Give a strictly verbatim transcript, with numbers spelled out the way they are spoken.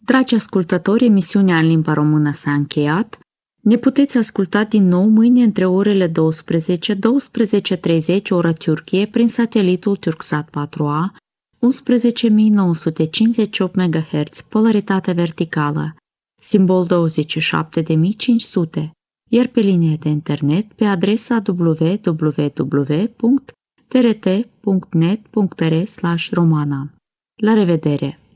Dragi ascultători, emisiunea în limba română s-a încheiat. Ne puteți asculta din nou mâine între orele douăsprezece, douăsprezece treizeci ora Turcie prin satelitul Turksat patru A, unsprezece mii nouă sute cincizeci și opt megahertz, polaritate verticală, simbol douăzeci și șapte mii cinci sute, iar pe linie de internet pe adresa w w w punct t r t punct net punct r slash romana. La revedere!